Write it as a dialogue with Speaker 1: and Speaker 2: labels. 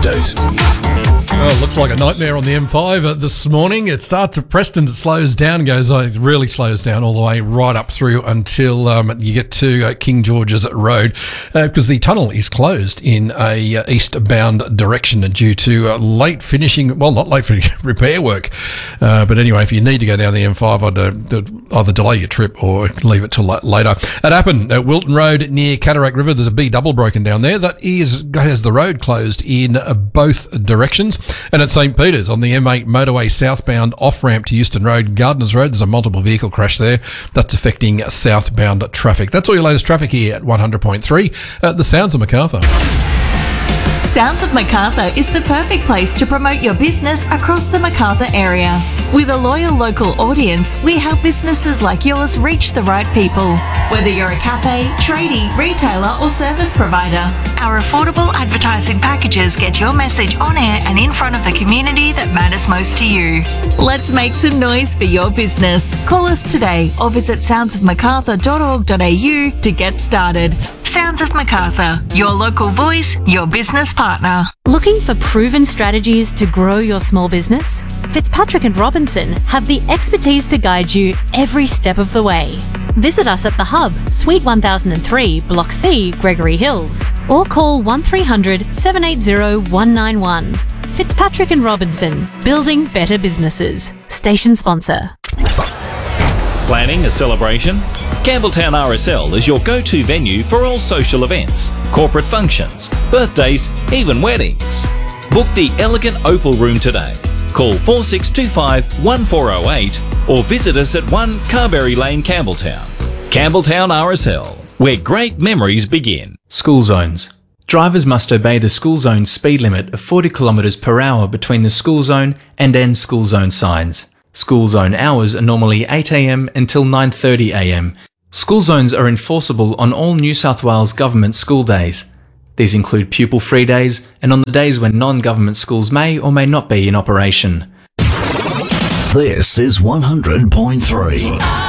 Speaker 1: update.
Speaker 2: Well, it looks like a nightmare on the M5 this morning. It starts at Preston, it slows down, it really slows down all the way right up through until you get to King George's Road because the tunnel is closed in a eastbound direction due to not late finishing, repair work. But anyway, if you need to go down the M5, I'd either delay your trip or leave it till later. It happened at Wilton Road near Cataract River. There's a B double broken down there. That has the road closed in both directions. And at St. Peter's on the M8 motorway southbound off-ramp to Euston Road, Gardeners Road, there's a multiple vehicle crash there. That's affecting southbound traffic. That's all your latest traffic here at 100.3. The Sounds of Macarthur.
Speaker 3: Sounds of Macarthur is the perfect place to promote your business across the Macarthur area. With a loyal local audience, we help businesses like yours reach the right people. Whether you're a cafe, tradie, retailer or service provider, our affordable advertising packages get your message on air and in front of the community that matters most to you. Let's make some noise for your business. Call us today or visit soundsofmacarthur.org.au to get started. Sounds of Macarthur, your local voice, your business partner.
Speaker 4: Looking for proven strategies to grow your small business? Fitzpatrick and Robinson have the expertise to guide you every step of the way. Visit us at The Hub, Suite 1003, Block C, Gregory Hills, or call 1300 780 191. Fitzpatrick and Robinson, building better businesses. Station sponsor.
Speaker 1: Planning a celebration? Campbelltown RSL is your go-to venue for all social events, corporate functions, birthdays, even weddings. Book the elegant Opal Room today. Call 4625 1408 or visit us at 1 Carberry Lane, Campbelltown. Campbelltown RSL, where great memories begin.
Speaker 5: School zones. Drivers must obey the school zone speed limit of 40 km per hour between the school zone and end school zone signs. School zone hours are normally 8 a.m. until 9:30 a.m. School zones are enforceable on all New South Wales government school days. These include pupil-free days and on the days when non-government schools may or may not be in operation.
Speaker 1: This is 100.3.